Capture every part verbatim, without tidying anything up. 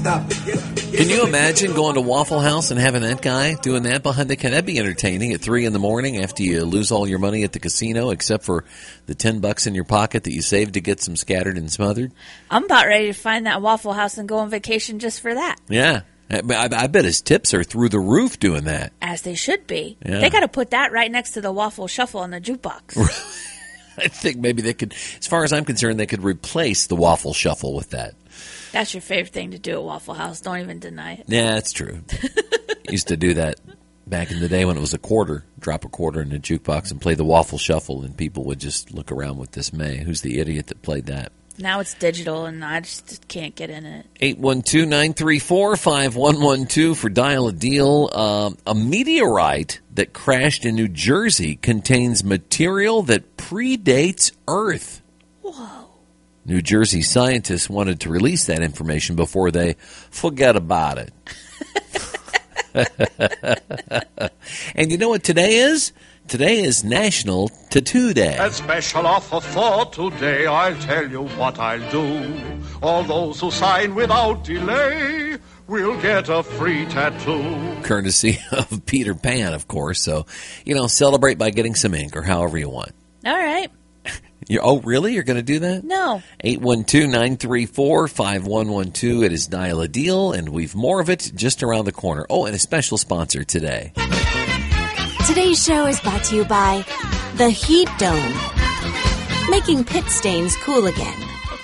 stop it. Get, get Can you imagine going to Waffle House and having that guy doing that behind the counter? That'd be entertaining at three in the morning after you lose all your money at the casino, except for the ten bucks in your pocket that you saved to get some scattered and smothered. I'm about ready to find that Waffle House and go on vacation just for that. Yeah. I, I bet his tips are through the roof doing that. As they should be. Yeah. They got to put that right next to the Waffle Shuffle on the jukebox. I think maybe they could, as far as I'm concerned, they could replace the Waffle Shuffle with that. That's your favorite thing to do at Waffle House. Don't even deny it. Yeah, that's true. Used to do that back in the day when it was a quarter. Drop a quarter in the jukebox and play the Waffle Shuffle, and people would just look around with dismay. Who's the idiot that played that? Now it's digital, and I just can't get in it. eight one two, nine three four, five one one two for Dial a Deal. Um, a meteorite that crashed in New Jersey contains material that predates Earth. Whoa. New Jersey scientists wanted to release that information before they forget about it. And you know what today is? Today is National Tattoo Day. A special offer for today, I'll tell you what I'll do. All those who sign without delay will get a free tattoo. Courtesy of Peter Pan, of course. So, you know, celebrate by getting some ink or however you want. All right. You're, oh, really? You're going to do that? No. eight one two, nine three four, five one one two. It is Dial a Deal, and we've more of it just around the corner. Oh, and a special sponsor today. Today's show is brought to you by the Heat Dome, making pit stains cool again.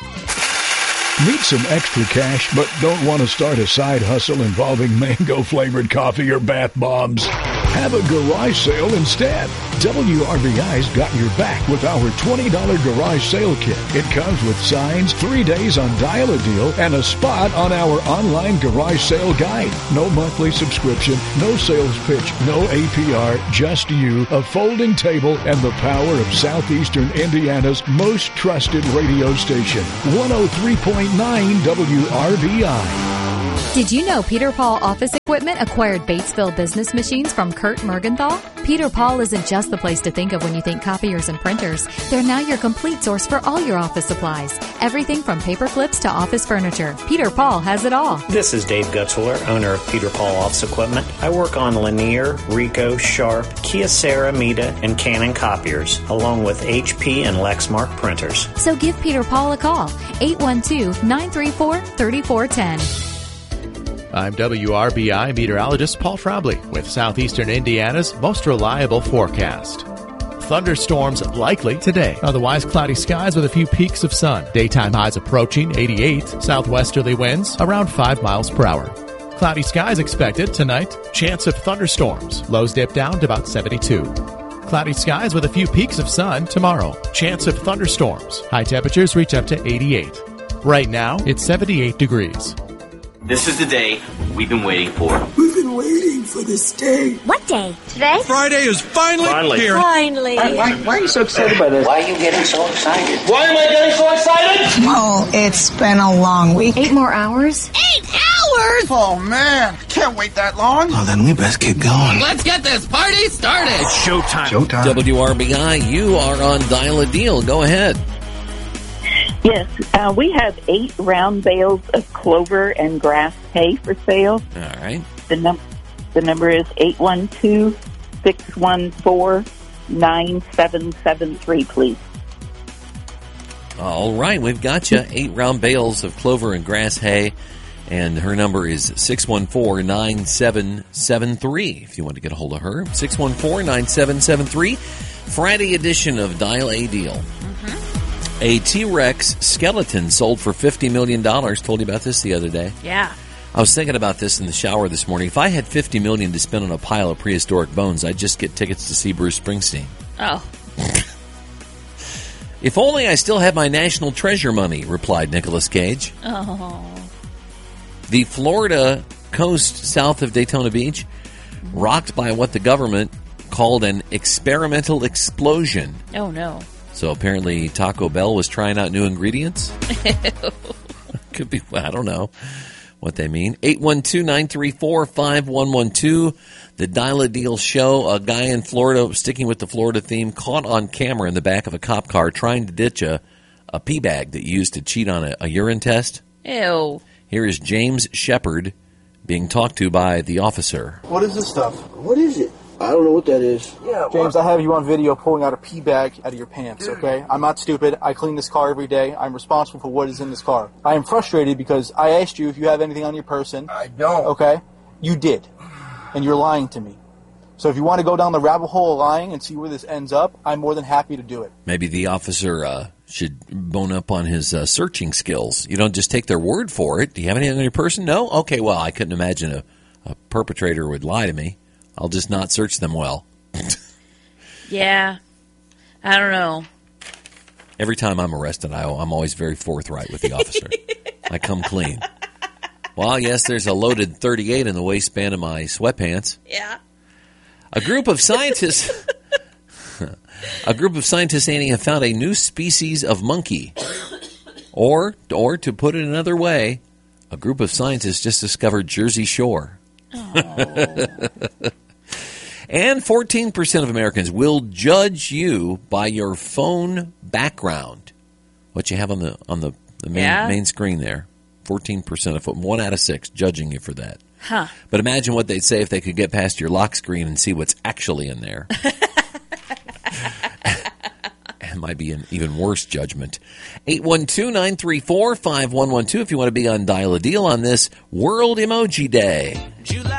Need some extra cash but don't want to start a side hustle involving mango-flavored coffee or bath bombs? Have a garage sale instead. W R B I's got your back with our twenty dollars garage sale kit. It comes with signs, three days on Dial a Deal, and a spot on our online garage sale guide. No monthly subscription, no sales pitch, no A P R, just you, a folding table, and the power of Southeastern Indiana's most trusted radio station. one oh three point nine W R B I. Did you know Peter Paul Office Equipment acquired Batesville business machines from Kurt Mergenthal? Peter Paul isn't just the place to think of when you think copiers and printers. They're now your complete source for all your office supplies. Everything from paper clips to office furniture. Peter Paul has it all. This is Dave Gutzwiller, owner of Peter Paul Office Equipment. I work on Lanier, Ricoh, Sharp, Kyocera, Mita, and Canon copiers, along with H P and Lexmark printers. So give Peter Paul a call, eight one two, nine three four, three four one zero. I'm W R B I meteorologist Paul Frobley with Southeastern Indiana's most reliable forecast. Thunderstorms likely today. Otherwise, cloudy skies with a few peaks of sun. Daytime highs approaching eighty-eight. Southwesterly winds around five miles per hour. Cloudy skies expected tonight. Chance of thunderstorms. Lows dip down to about seventy-two. Cloudy skies with a few peaks of sun tomorrow. Chance of thunderstorms. High temperatures reach up to eighty-eight. Right now, it's seventy-eight degrees. This is the day we've been waiting for. We've been waiting for this day. What day? Today? Friday is finally, Finally. here. Finally. Why, why, why are you so excited by this? Why are you getting so excited? Why am I getting so excited? Well, it's been a long week. Eight more hours? Eight hours? Oh, man. Can't wait that long. Well, then we best get going. Let's get this party started. It's showtime. Showtime. W R B I, you are on Dial a Deal. Go ahead. Yes, uh, we have eight round bales of clover and grass hay for sale. All right. The, num- the number is eight one two, six one four, nine seven seven three, please. All right, we've got you. Eight round bales of clover and grass hay, and her number is six one four, nine seven seven three. If you want to get a hold of her, six one four, nine seven seven three. Friday edition of Dial a Deal. Mm-hmm. A T-Rex skeleton sold for fifty million dollars. Told you about this the other day. Yeah. I was thinking about this in the shower this morning. If I had fifty million dollars to spend on a pile of prehistoric bones, I'd just get tickets to see Bruce Springsteen. Oh. If only I still had my national treasure money, replied Nicolas Cage. Oh. The Florida coast south of Daytona Beach, rocked by what the government called an experimental explosion. Oh, no. So apparently Taco Bell was trying out new ingredients. Could be, I don't know what they mean. eight one two, nine three four, five one one two. The Dial a Deal show. A guy in Florida, sticking with the Florida theme, caught on camera in the back of a cop car trying to ditch a, a pee bag that you used to cheat on a, a urine test. Ew. Here is James Shepard being talked to by the officer. What is this stuff? What is it? I don't know what that is. Yeah, James, I have you on video pulling out a pee bag out of your pants, okay? I'm not stupid. I clean this car every day. I'm responsible for what is in this car. I am frustrated because I asked you if you have anything on your person. I don't. Okay? You did. And you're lying to me. So if you want to go down the rabbit hole of lying and see where this ends up, I'm more than happy to do it. Maybe the officer uh, should bone up on his uh, searching skills. You don't just take their word for it. Do you have anything on your person? No? Okay, well, I couldn't imagine a, a perpetrator would lie to me. I'll just not search them well. Yeah. I don't know. Every time I'm arrested, I, I'm always very forthright with the officer. I come clean. Well, yes, there's a loaded thirty-eight in the waistband of my sweatpants. Yeah. A group of scientists, a group of scientists, Annie, have found a new species of monkey. Or, or to put it another way, a group of scientists just discovered Jersey Shore. And fourteen percent of Americans will judge you by your phone background. What you have on the on the, the main, Yeah. main screen there. fourteen percent of them, one out of six, judging you for that. Huh. But imagine what they'd say if they could get past your lock screen and see what's actually in there. It might be an even worse judgment. eight one two, nine three four, five one one two if you want to be on Dial a Deal on this World Emoji Day.